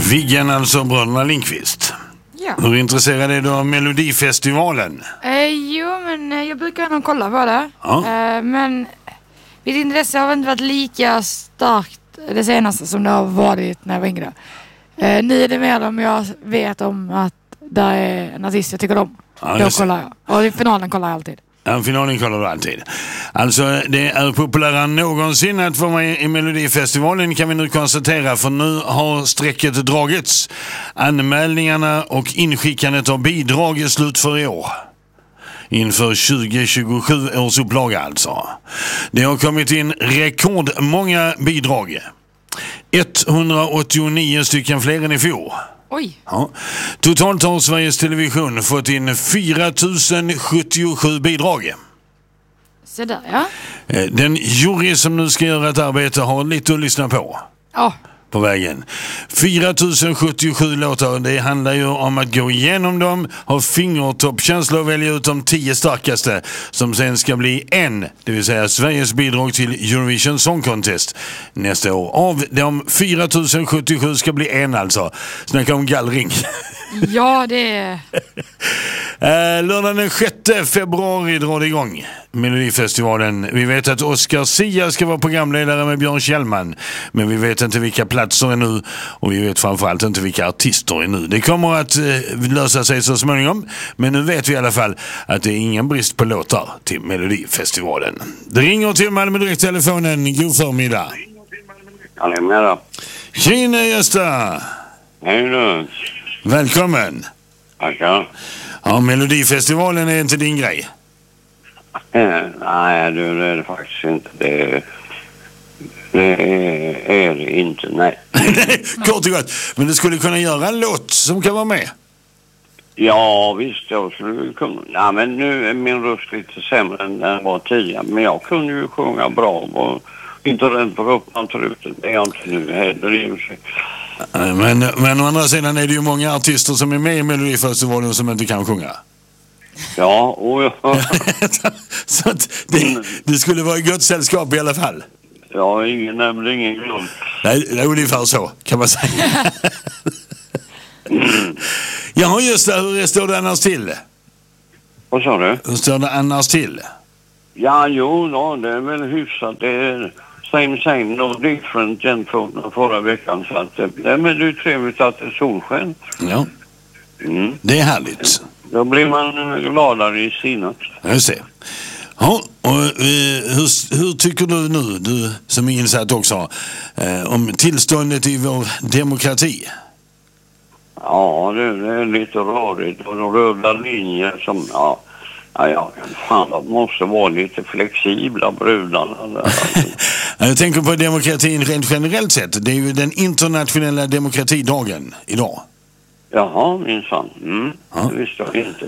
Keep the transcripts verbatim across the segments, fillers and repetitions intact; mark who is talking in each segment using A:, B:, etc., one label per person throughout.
A: Viggen, alltså bröderna Lindqvist.
B: Ja.
A: Hur intresserad är du av Melodifestivalen?
B: Eh, jo, men eh, jag brukar nog kolla på det.
A: Ja.
B: Eh, men mitt intresse har inte varit lika starkt det senaste som det har varit när jag var yngre. Eh, nu är det mer om jag vet om att det är en artist jag tycker om.
A: Ja,
B: Då kollar jag. Och i finalen kollar jag alltid.
A: Ja, finalen kollar du alltid. Alltså, det är populärare än någonsin att vara med i Melodifestivalen, kan vi nu konstatera, för nu har strecket dragits. Anmälningarna och inskickandet av bidrag är slut för i år. Inför tjugo tjugosju års upplaga alltså. Det har kommit in rekordmånga bidrag. etthundraåttionio stycken fler än i fjol.
B: Oj.
A: Ja. Totalt har Sveriges Television fått in fyra tusen sjuttiosju bidrag.
B: Så där, ja.
A: Den jury som nu ska göra ett arbete har lite att lyssna på.
B: Ja.
A: På vägen. fyra tusen sjuttiosju låtar, det handlar ju om att gå igenom dem, ha fingertoppkänsla och välja ut de tio starkaste som sen ska bli en, det vill säga Sveriges bidrag till Eurovision Song Contest nästa år. Av de fyra tusen sjuttiosju ska bli en alltså. Snacka om gallring.
B: Ja, det är...
A: eh, lördagen den sjätte februari drar det igång Melodifestivalen. Vi vet att Oscar Sia ska vara programledare med Björn Kjellman, men vi vet inte vilka platser är nu, och vi vet framförallt inte vilka artister är nu. Det kommer att eh, lösa sig så småningom, men nu vet vi i alla fall att det är ingen brist på låtar till Melodifestivalen. Det ringer till Malmö Direkt-telefonen. God förmiddag.
C: Ja, det är med då.
A: Tjena Gösta!
C: Hej då.
A: Välkommen!
C: Tackar.
A: Ja, Melodifestivalen är inte din grej.
C: Eh, nej, du, det är det faktiskt inte. Det, det är, är det inte, nej.
A: Kort och gott. Men du skulle kunna göra en låt som kan vara med.
C: Ja, visst. Jag skulle kunna. Nej, men nu är min röst lite sämre än den var tidigare. Men jag kunde ju sjunga bra och inte rädd för upp man truten. Det är jag inte nu heller i och för sig.
A: Men, men å andra sidan är det ju många artister som är med i Melodifestivalen som inte kan sjunga.
C: Ja, och ja.
A: Så att det, det skulle vara i gott sällskap i alla fall.
C: Ja, ingen nämnde ingen grund.
A: Nej, det är ungefär så kan man säga. mm. Jaha, just det. Hur står det annars till?
C: Vad sa du?
A: Hur står det annars till?
C: Ja, jo, då, det är väl hyfsat. Det är same, same, no different jämfört med förra veckan. Så att det är ju trevligt att det är solsken.
A: Ja,
C: mm.
A: Det är härligt.
C: Då blir man gladare i sinnet.
A: Jag ser. Ja, och eh, hur, hur tycker du nu, du som är insatt också, eh, om tillståndet i vår demokrati?
C: Ja, det, det är lite rörigt. Och de röda linjer som, ja, ja, ja fan, de måste vara lite flexibla, brudarna där. Alltså.
A: Jag tänker på demokratin rent generellt sett. Det är ju den internationella demokratidagen idag.
C: Jaha, minsann. Mm,
A: ja.
C: Det visste jag inte.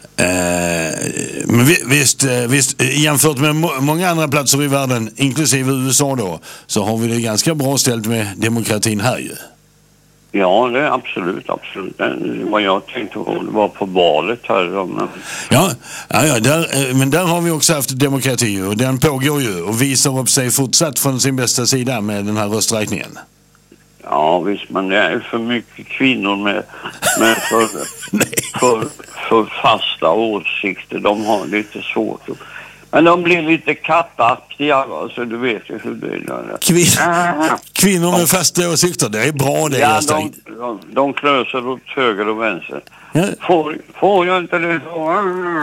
A: Eh, men visst, visst, jämfört med må- många andra platser i världen, inklusive U S A då, så har vi det ganska bra ställt med demokratin här ju.
C: Ja, det är absolut, absolut. Vad jag tänkte var på valet här. Men...
A: Ja, ja, ja där, men där har vi också haft demokrati och den pågår ju och visar upp sig fortsatt från sin bästa sida med den här rösträkningen.
C: Ja, visst, men det är för mycket kvinnor med, med för, för, för fasta åsikter. De har lite svårt. Men de blir lite kattaktiga, alltså du vet ju hur det är.
A: Kvin- kvinnor med fasta åsikter, det är bra det.
C: Ja, de, de, de klöser åt höger och vänster.
A: Ja.
C: Får, får jag inte det så?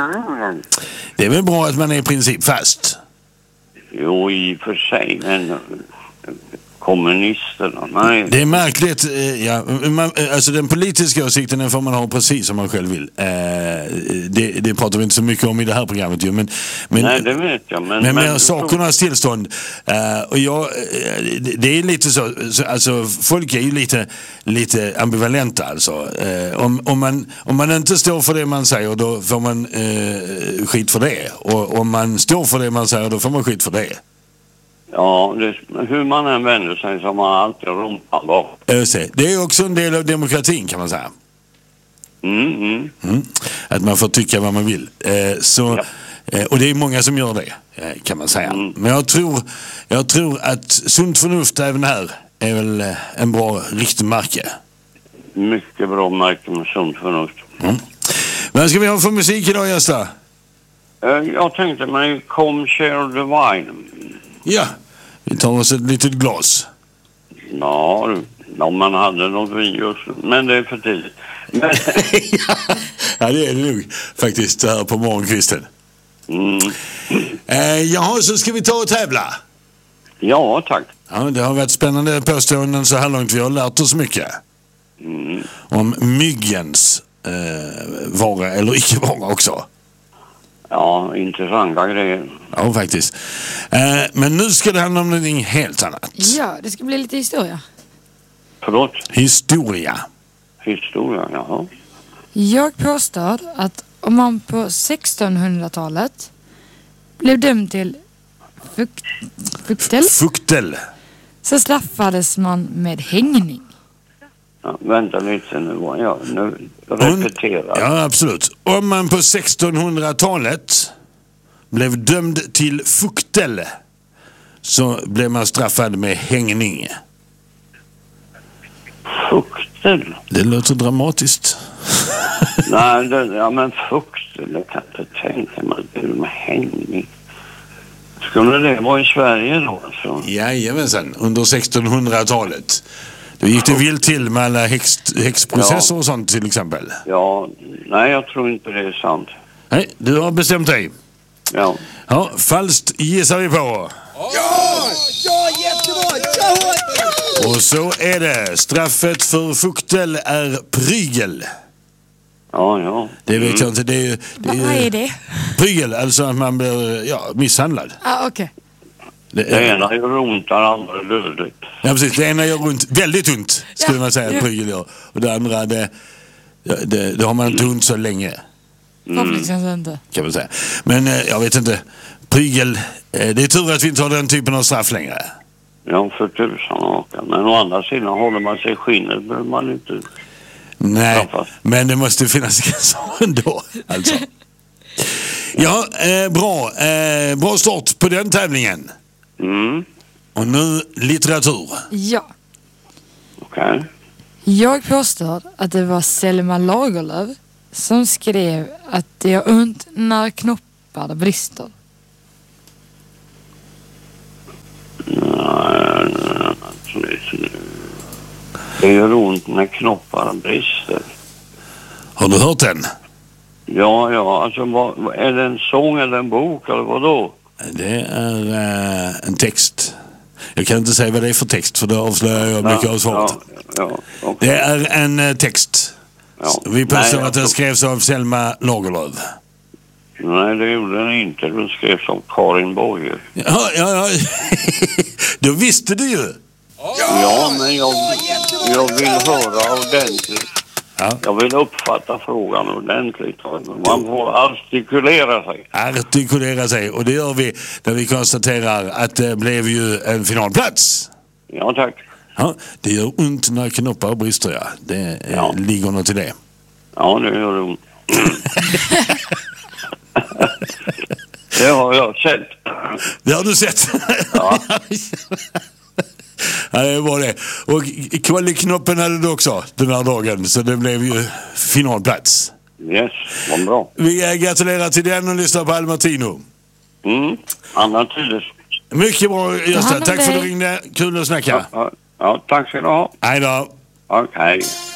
A: Det är väl bra att man är i princip fast.
C: Jo, i och för sig, men kommunisterna, nej.
A: Det är märkligt, ja, man, alltså den politiska åsikten den får man ha precis som man själv vill. Eh, det, det pratar vi inte så mycket om i det här programmet ju, men, men,
C: nej, det vet jag. Men,
A: men,
C: men
A: med sakernas tillstånd, eh, och jag, det är lite så, så, alltså folk är ju lite, lite ambivalenta alltså. Eh, om, om, man, om man inte står för det man säger, då får man eh, skit för det. Och om man står för det man säger, då får man skit för det.
C: Ja, det, hur man än vänder sig så har man alltid rumpan bak.
A: Det är också en del av demokratin kan man säga.
C: Mm, mm.
A: Mm. Att man får tycka vad man vill. Eh, så, ja. eh, och det är många som gör det, eh, kan man säga. Mm. Men jag tror, jag tror att sunt förnuft även här är väl eh, en bra riktmärke.
C: mycket bra märke med sunt förnuft.
A: Mm. Vad ska vi ha för musik idag, Gösta?
C: Eh, Jag tänkte mig Come Share the Wine.
A: Ja, vi tar oss ett litet glas.
C: Ja, om man hade något vin just nu. Men det är för tidigt. Men,
A: Ja, det är det nog faktiskt här på morgonkvisten.
C: mm,
A: Eh, jaha, så ska vi ta och tävla.
C: ja, tack.
A: Ja, det har varit spännande påståenden så här långt. Vi har lärt oss mycket
C: Mm.
A: om myggens eh, vara eller icke vara också.
C: Ja, intressanta grejer.
A: Ja, faktiskt. Eh, men nu ska det handla om någonting helt annat.
B: Ja, det ska bli lite historia.
C: Förlåt?
A: Historia.
C: Historia, jaha.
B: Jag påstår att om man på sextonhundratalet blev dömd till fukt, fuktel
A: Fuktel.
B: så straffades man med hängning.
C: Ja, vänta lite nu. var jag nu repeterar.
A: Ja, absolut. Om man på sextonhundratalet blev dömd till fuktel så blev man straffad med hängning.
C: Fuktel?
A: Det låter dramatiskt.
C: Nej, det, ja men fuktel, det kan jag inte tänka mig. Det är med hängning. Skulle det vara i Sverige då alltså?
A: Jajamensan, under sextonhundratalet. Då gick det vilt till med alla häx, häxprocesser
C: Ja.
A: och sånt till exempel.
C: Ja, nej jag tror inte det är sant.
A: Nej, du har bestämt dig.
C: Ja.
A: Ja, falskt gissar vi på.
D: Ja! Ja, jättebra! Ja!
A: Och så är det. Straffet för fuktel är prygel.
C: Ja, ja.
A: Det vet jag inte. Det är, det
B: Va, vad är det?
A: Prygel, alltså att man blir ja, misshandlad.
B: Ah, okej.
A: Det,
C: Det ena gör ont, det andra är dödligt.
A: ja, precis. Det ena gör ont, väldigt ont skulle
B: Ja,
A: man säga att
B: ja.
A: prygel gör. Och det andra, det, det, det har man inte ont så länge.
B: Förhoppningsvis inte.
A: Kan man säga. Men eh, jag vet inte. Prygel, eh, det är tur att vi inte har den typen av straff längre.
C: Ja, för tusan åka. Men å andra sidan håller man sig i skinnet behöver man inte.
A: Nej,
C: Straffas.
A: men det måste finnas gränser ändå. Alltså. Ja, eh, bra. Eh, bra start på den tävlingen.
C: Mm,
A: Och nu litteratur.
B: Ja.
C: okej.
B: Jag påstår att det var Selma Lagerlöf som skrev att det gör ont när knoppar brister.
C: Nej, alltså, det- det gör ont när knoppar brister.
A: Har du hört den?
C: Ja, ja, alltså vad, vad- är det en sång eller en bok eller vad då?
A: Det är eh, en text. Jag kan inte säga vad det är för text för då avslöjar jag mycket av svaret.
C: Ja, ja, okej.
A: Det är en eh, text.
C: Ja.
A: Vi påstår
C: Nej,
A: att den
C: jag-
A: skrevs av Selma Lagerlöf.
C: Nej, det gjorde den inte. Den skrevs av Karin Boye.
A: Ja, ja, ja. Då visste du ju.
C: Ja, men jag, jag vill höra ordentligt.
A: Ja.
C: Jag vill uppfatta frågan ordentligt. Man får artikulera sig.
A: Artikulera sig. Och det gör vi när vi konstaterar att det blev ju en finalplats.
C: Ja, tack.
A: Ja, det gör ont när knoppar brister, ja. Det eh,
C: Ja.
A: ligger något i det.
C: Ja, det gör ont. Det har jag sett.
A: Det har du sett.
C: Ja.
A: Ja, det var det. Och kvaliknoppen hade du också den här dagen. Så det blev ju finalplats.
C: Yes, vad bra.
A: Vi gratulerar till den och lyssnar på Al Martino.
C: Mm, Anna Tydes.
A: Mycket bra,
B: Ta
A: Gösta.
B: hand om
A: Tack för att
B: dig.
A: du ringde. Kul att snacka.
C: Ja, ja, tack ska du ha.
A: Hej då.
C: Okej.